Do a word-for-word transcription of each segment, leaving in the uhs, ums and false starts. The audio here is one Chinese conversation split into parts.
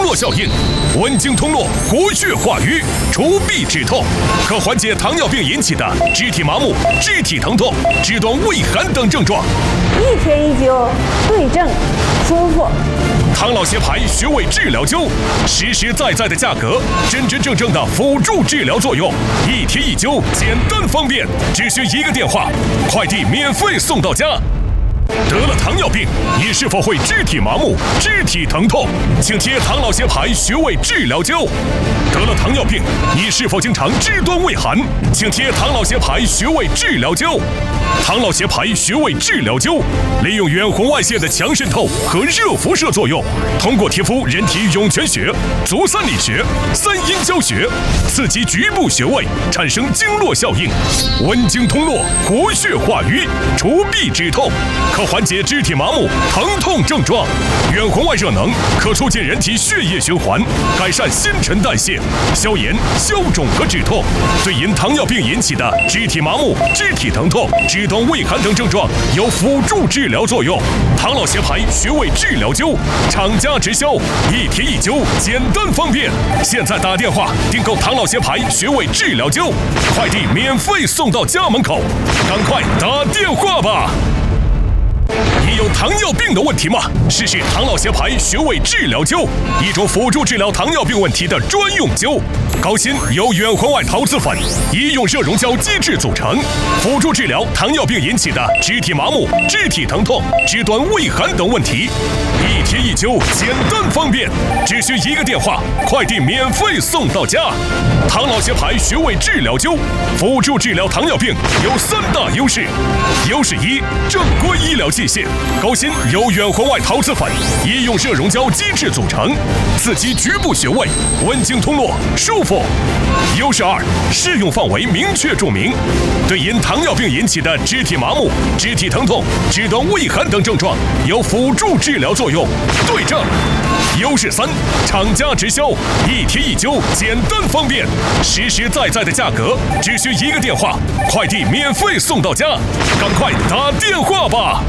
络效应，温经通络，活血化瘀，除痹止痛，可缓解糖尿病引起的肢体麻木、肢体疼痛、肢端畏寒等症状。 一贴一灸，对症舒服。 唐老协牌穴位治疗灸，实实在在的价格，真真正正的辅助治疗作用，一贴一灸，简单方便，只需一个电话，快递免费送到家。得了糖尿病，你是否会肢体麻木、肢体疼痛？请贴唐老协牌穴位治疗灸。得了糖尿病，你是否经常肢端畏寒？请贴唐老协牌穴位治疗灸。唐老协牌穴位治疗灸，利用远红外线的强渗透和热辐射作用，通过贴敷人体涌泉穴、足三里穴、三阴交穴，刺激局部穴位，产生经络效应，温经通络，活血化瘀，除痹止痛，可缓解肢体麻木、疼痛症状。远红外热能可促进人体血液循环，改善新陈代谢，消炎、消肿和止痛，对因糖尿病引起的肢体麻木、肢体疼痛、肢端畏寒等症状有辅助治疗作用。唐老协牌穴位治疗灸，厂家直销，一贴一灸，简单方便。现在打电话订购唐老协牌穴位治疗灸，快递免费送到家门口，赶快打电话吧！你有糖尿病的问题吗？试试唐老协牌穴位治疗灸，一种辅助治疗糖尿病问题的专用灸。高锌由远环外陶瓷粉、医用热熔胶基质组成，辅助治疗糖尿病引起的肢体麻木、肢体疼痛、肢端畏寒等问题。一贴一灸，简单方便，只需一个电话，快递免费送到家。唐老协牌穴位治疗灸，辅助治疗糖尿病有三大优势：优势一，正规医疗器械，高锌由远红外陶瓷粉、医用热熔胶基质组成，刺激局部穴位，温经通络，舒服。优势二，适用范围明确注明，对因糖尿病引起的肢体麻木、肢体疼痛、肢端畏寒等症状有辅助治疗作用，对症。优势三，厂家直销，一贴一灸，简单方便，实实在在的价格，只需一个电话，快递免费送到家，赶快打电话吧！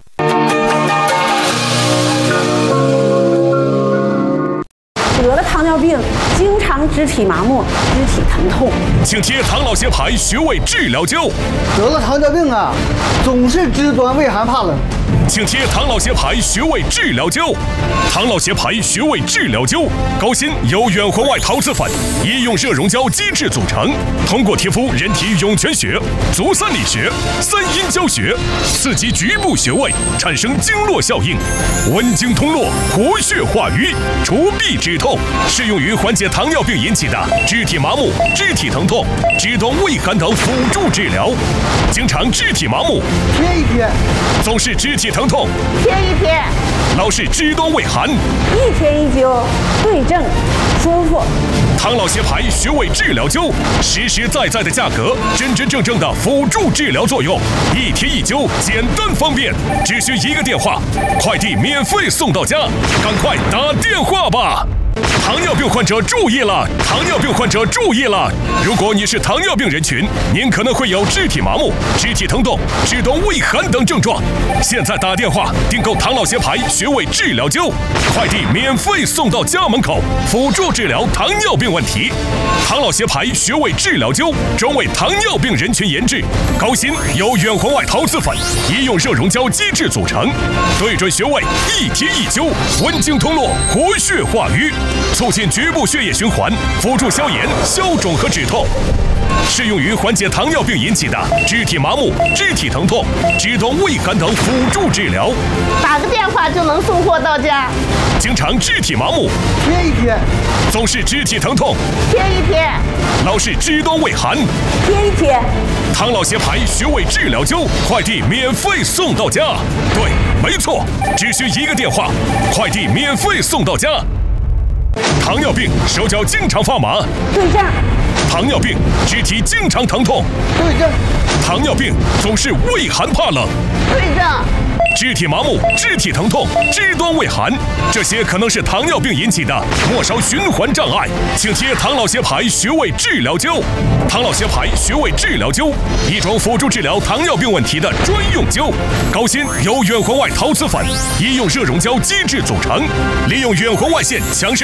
得了糖尿病，经常肢体麻木、肢体疼痛， 请贴唐老协牌穴位治疗灸。 得了糖尿病啊，总是肢端畏寒怕冷， 请贴唐老协牌穴位治疗灸。唐老协牌穴位治疗灸，高锌由远红外陶瓷粉、医用热熔胶基质组成，通过贴敷人体涌泉穴、足三里穴、三阴交穴，刺激局部穴位，产生经络效应，温经通络，活血化瘀，除痹止痛，适用于缓解糖尿病引起的肢体麻木、肢体疼痛、肢端畏寒等辅助治疗。经常肢体麻木， 贴一贴； 总是肢体疼痛， 贴一贴； 老是肢端畏寒， 一贴一灸，对症舒服。 唐老协牌穴位治疗灸，实实在在的价格，真真正正的辅助治疗作用，一贴一灸，简单方便，只需一个电话，快递免费送到家，赶快打电话吧！糖尿病患者注意了！糖尿病患者注意了！如果你是糖尿病人群，您可能会有肢体麻木、肢体疼痛、肢端畏寒等症状。现在打电话订购唐老协牌穴位治疗灸，快递免费送到家门口，辅助治疗糖尿病问题。唐老协牌穴位治疗灸专为糖尿病人群研制，高锌由远红外陶瓷粉、医用热熔胶基质组成，对准穴位一贴一灸，温经通络，活血化瘀，促进局部血液循环，辅助消炎、消肿和止痛，适用于缓解糖尿病引起的肢体麻木、肢体疼痛、肢端畏寒等辅助治疗。 打个电话就能送货到家。 经常肢体麻木， 贴一贴； 总是肢体疼痛， 贴一贴； 老是肢端畏寒， 贴一贴。 唐老协牌穴位治疗灸，快递免费送到家。对，没错，只需一个电话，快递免费送到家。糖尿病手脚经常发麻， 对症。 糖尿病肢体经常疼痛， 对症。 糖尿病总是畏寒怕冷， 对症。 肢体麻木、肢体疼痛、肢端畏寒，这些可能是糖尿病引起的末梢循环障碍，请贴唐老协牌穴位治疗灸。唐老协牌穴位治疗灸，一种辅助治疗糖尿病问题的专用灸。高锌由远红外陶瓷粉、医用热熔胶基质组成，利用远红外线强渗